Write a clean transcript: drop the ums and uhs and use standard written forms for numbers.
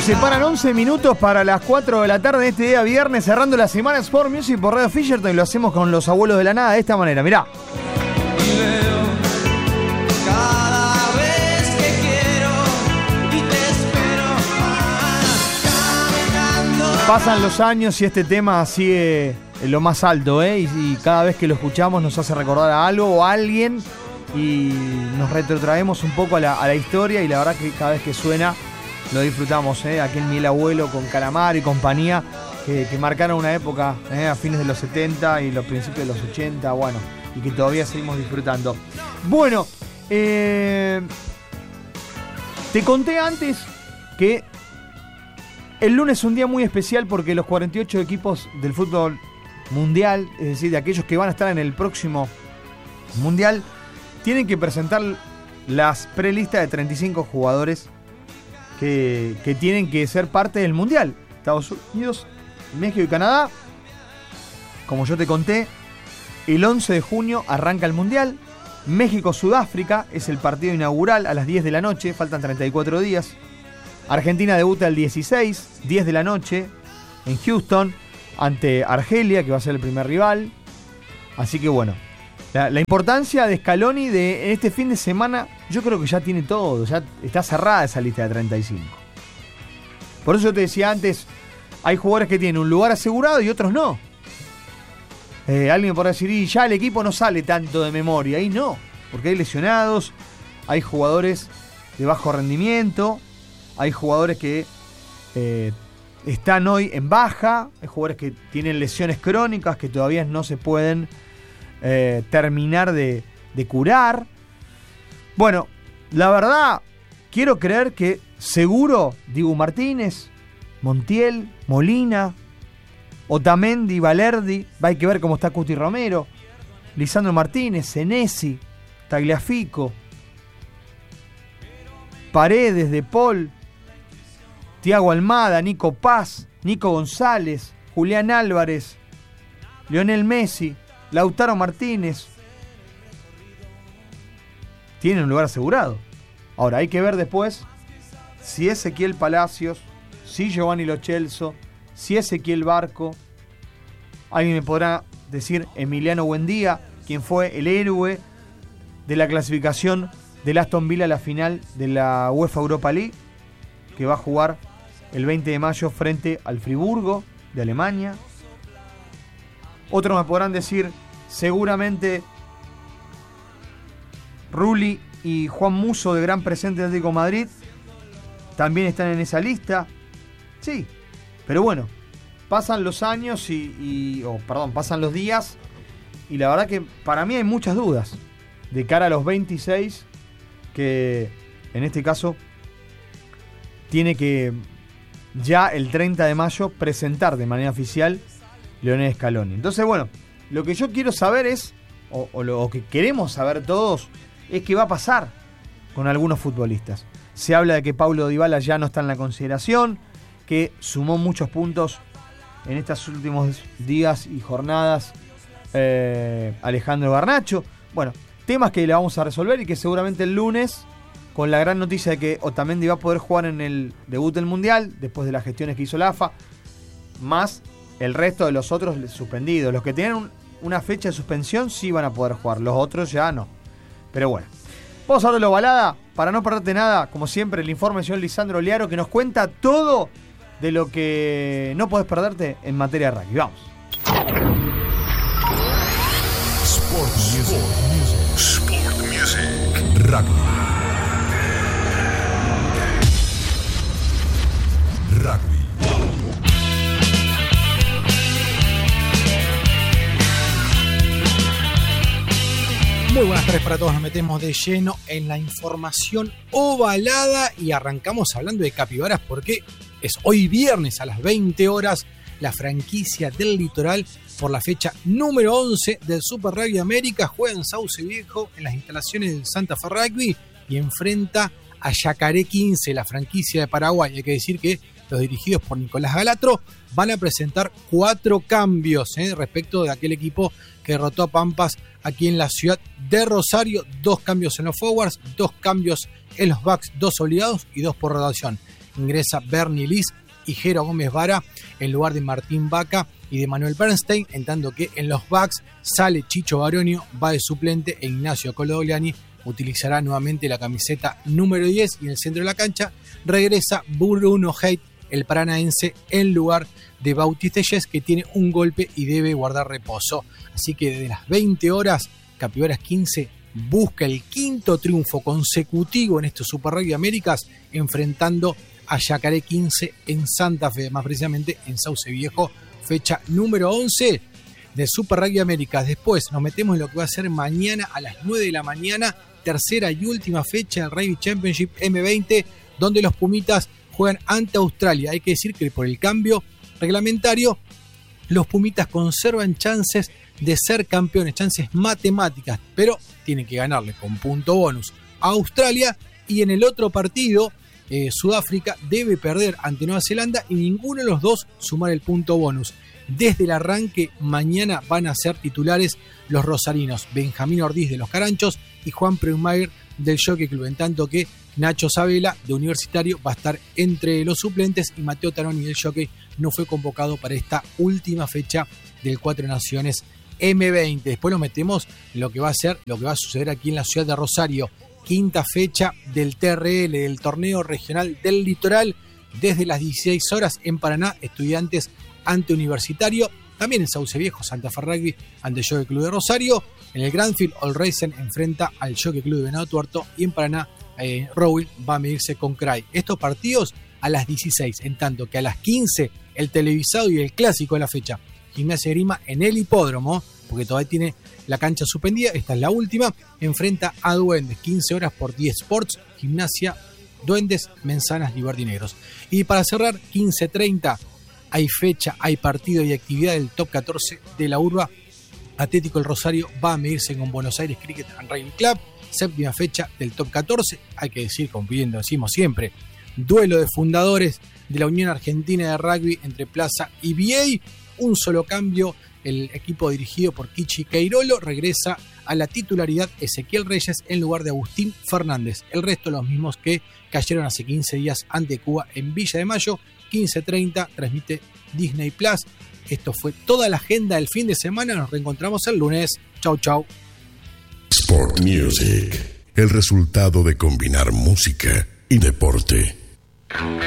Separan 11 minutos para las 4 de la tarde de este día viernes, cerrando la semana Sport Music por Radio Fisherton, y lo hacemos con los abuelos de la nada de esta manera, mirá. Cada vez que quiero y te espero caminando. Pasan los años y este tema sigue en lo más alto, y cada vez que lo escuchamos nos hace recordar a algo o a alguien y nos retrotraemos un poco a la historia, y la verdad que cada vez que suena lo disfrutamos, aquel Miel Abuelo con Calamaro y compañía que marcaron una época a fines de los 70 y los principios de los 80, bueno, y que todavía seguimos disfrutando. Bueno, te conté antes que el lunes es un día muy especial porque los 48 equipos del fútbol mundial, es decir, de aquellos que van a estar en el próximo mundial, tienen que presentar las prelistas de 35 jugadores que tienen que ser parte del mundial. Estados Unidos, México y Canadá, como yo te conté, el 11 de junio arranca el mundial. México-Sudáfrica es el partido inaugural a las 10 de la noche, faltan 34 días. Argentina debuta el 16, 10 de la noche, en Houston, ante Argelia, que va a ser el primer rival. Así que bueno, la importancia de Scaloni de este fin de semana, yo creo que ya tiene todo, ya está cerrada esa lista de 35. Por eso yo te decía antes, hay jugadores que tienen un lugar asegurado y otros no. Alguien podrá decir, y ya el equipo no sale tanto de memoria. Ahí no, porque hay lesionados, hay jugadores de bajo rendimiento, hay jugadores que están hoy en baja, hay jugadores que tienen lesiones crónicas que todavía no se pueden terminar de curar. Bueno, la verdad, quiero creer que seguro Dibu Martínez, Montiel, Molina, Otamendi, Valerdi, hay que ver cómo está Cuti Romero, Lisandro Martínez, Senesi, Tagliafico, Paredes, De Paul, Thiago Almada, Nico Paz, Nico González, Julián Álvarez, Lionel Messi, Lautaro Martínez, tienen un lugar asegurado. Ahora hay que ver después si Ezequiel Palacios, si Giovanni Lo Celso, si Ezequiel Barco. Alguien me podrá decir Emiliano Buendía, quien fue el héroe de la clasificación del Aston Villa a la final de la UEFA Europa League, que va a jugar el 20 de mayo frente al Friburgo de Alemania. Otros me podrán decir, seguramente, Rulli y Juan Musso, de gran presente de Atlético Madrid, también están en esa lista. Sí, pero bueno, pasan los años pasan los días, y la verdad que para mí hay muchas dudas de cara a los 26, que en este caso tiene que ya el 30 de mayo presentar de manera oficial Lionel Scaloni. Entonces, bueno, lo que yo quiero saber es, o lo que queremos saber todos, es qué va a pasar con algunos futbolistas. Se habla de que Paulo Dybala ya no está en la consideración, que sumó muchos puntos en estos últimos días y jornadas Alejandro Garnacho. Bueno, temas que le vamos a resolver y que seguramente el lunes, con la gran noticia de que Otamendi va a poder jugar en el debut del Mundial, después de las gestiones que hizo la AFA, más el resto de los otros suspendidos. Los que tienen una fecha de suspensión sí van a poder jugar, los otros ya no. Pero bueno, vamos a hablar de lo balada, para no perderte nada, como siempre, el informe del señor Lisandro Liaro, que nos cuenta todo de lo que no podés perderte en materia de rugby. Vamos. Sport Music. Rugby. Muy buenas tardes para todos, nos metemos de lleno en la información ovalada y arrancamos hablando de capibaras porque es hoy viernes a las 20 horas la franquicia del Litoral por la fecha número 11 del Super Rugby América juega en Sauce Viejo en las instalaciones del Santa Fe Rugby y enfrenta a Yacaré 15, la franquicia de Paraguay. Hay que decir que los dirigidos por Nicolás Galatro van a presentar 4 cambios respecto de aquel equipo que derrotó a Pampas aquí en la ciudad de Rosario. 2 cambios en los forwards, 2 cambios en los backs, 2 obligados y 2 por rotación. ingresa Bernie Liz y Jero Gómez Vara en lugar de Martín Vaca y de Manuel Bernstein, en tanto que en los Bucks sale Chicho Baronio, va de suplente e Ignacio Cologliani utilizará nuevamente la camiseta número 10 y en el centro de la cancha regresa Bruno Haidt, el paranaense, en lugar de Bautista Yes, que tiene un golpe y debe guardar reposo. Así que desde las 20 horas, Capibaras 15 busca el quinto triunfo consecutivo en estos Super Rugby Américas, enfrentando a Yacaré 15 en Santa Fe, más precisamente en Sauce Viejo, fecha número 11 del Super Rugby Américas. Después nos metemos en lo que va a ser mañana a las 9 de la mañana, tercera y última fecha del Rugby Championship M20, donde los Pumitas juegan ante Australia. Hay que decir que por el cambio reglamentario, los Pumitas conservan chances de ser campeones, chances matemáticas, pero tienen que ganarle con punto bonus a Australia, y en el otro partido Sudáfrica debe perder ante Nueva Zelanda y ninguno de los dos sumar el punto bonus. Desde el arranque mañana van a ser titulares los rosarinos Benjamín Ordiz de los Caranchos y Juan Preumayer del Jockey Club, en tanto que Nacho Sabela de Universitario va a estar entre los suplentes y Mateo Tanoni del Jockey no fue convocado para esta última fecha del Cuatro Naciones M20. Después nos metemos en lo que va a suceder aquí en la ciudad de Rosario. Quinta fecha del TRL, del Torneo Regional del Litoral, desde las 16 horas en Paraná, Estudiantes ante Universitario. También en Sauce Viejo, Santa Fe Rugby ante el Jockey Club de Rosario. En el Granfield, All Racing enfrenta al Jockey Club de Venado Tuerto. Y en Paraná, Rowell va a medirse con Cray. Estos partidos a las 16, en tanto que a las 15 el televisado y el clásico de la fecha, Gimnasia Grima en el hipódromo, porque todavía tiene la cancha suspendida, esta es la última, enfrenta a Duendes, 15 horas por 10 Sports, Gimnasia, Duendes, Mensanas, Libertinegros. Y para cerrar, 15:30, hay fecha, hay partido y actividad del top 14 de la urba. Atlético El Rosario va a medirse con Buenos Aires Cricket and Rugby Club, séptima fecha del top 14, hay que decir, compitiendo, decimos siempre, duelo de fundadores de la Unión Argentina de Rugby entre Plaza y VA, un solo cambio, el equipo dirigido por Kichi Queirolo regresa a la titularidad Ezequiel Reyes en lugar de Agustín Fernández, el resto los mismos que cayeron hace 15 días ante Cuba en Villa de Mayo. 15:30 transmite Disney Plus. Esto fue toda la agenda del fin de semana, nos reencontramos el lunes. Chau chau. Sport Music, el resultado de combinar música y deporte.